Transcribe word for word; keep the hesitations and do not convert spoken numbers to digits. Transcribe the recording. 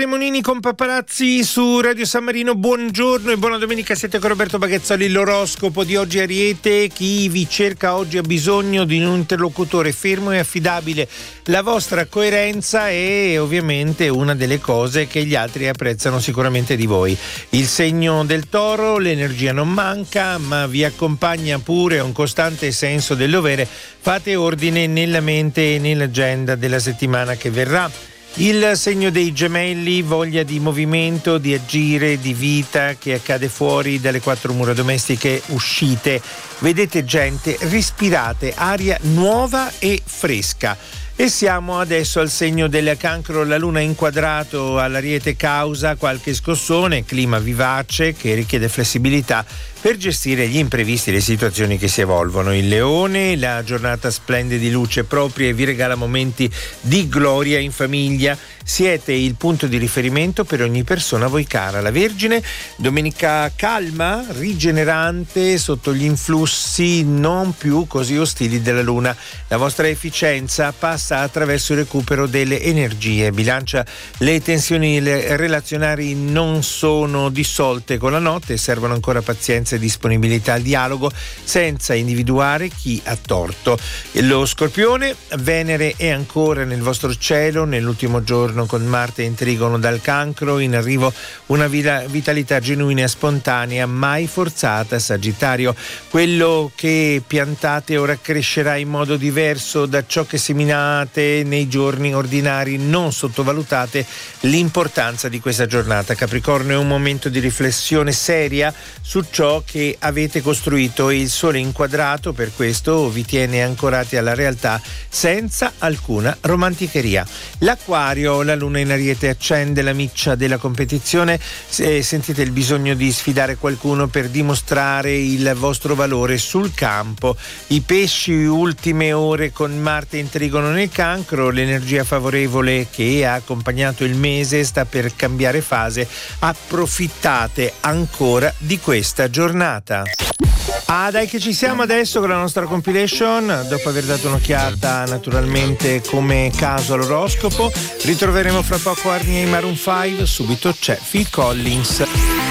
Monini con Paparazzi su Radio San Marino. Buongiorno e buona domenica, siete con Roberto Baghezzoli. L'oroscopo di oggi: Ariete, chi vi cerca oggi ha bisogno di un interlocutore fermo e affidabile. La vostra coerenza è ovviamente una delle cose che gli altri apprezzano sicuramente di voi. Il segno del Toro, l'energia non manca, ma vi accompagna pure un costante senso del dovere. Fate ordine nella mente e nell'agenda della settimana che verrà. Il segno dei Gemelli, voglia di movimento, di agire, di vita che accade fuori dalle quattro mura domestiche. Uscite, vedete gente, respirate aria nuova e fresca. E siamo adesso al segno del Cancro. La luna inquadrato all'Ariete causa qualche scossone, clima vivace che richiede flessibilità per gestire gli imprevisti e le situazioni che si evolvono. Il Leone, la giornata splende di luce propria e vi regala momenti di gloria in famiglia. Siete il punto di riferimento per ogni persona a voi cara. La Vergine, domenica calma, rigenerante sotto gli influssi non più così ostili della Luna. La vostra efficienza passa attraverso il recupero delle energie. Bilancia, le tensioni relazionali non sono dissolte con la notte, servono ancora pazienza e disponibilità al dialogo senza individuare chi ha torto. Lo Scorpione, Venere è ancora nel vostro cielo nell'ultimo giorno con Marte in trigono dal Cancro, in arrivo una vitalità genuina e spontanea, mai forzata. Sagittario, quello che piantate ora crescerà in modo diverso da ciò che seminate nei giorni ordinari. Non sottovalutate l'importanza di questa giornata. Capricorno, è un momento di riflessione seria su ciò che avete costruito e il sole inquadrato per questo vi tiene ancorati alla realtà senza alcuna romanticheria. L'Acquario, la luna in Ariete accende la miccia della competizione. Se sentite il bisogno di sfidare qualcuno per dimostrare il vostro valore sul campo. I Pesci, ultime ore con Marte in trigono nel Cancro, l'energia favorevole che ha accompagnato il mese sta per cambiare fase. Approfittate ancora di questa giornata. Ah, dai che ci siamo adesso con la nostra compilation, dopo aver dato un'occhiata naturalmente come caso all'oroscopo. Ritroveremo fra poco Arnie e Maroon cinque, subito c'è Phil Collins.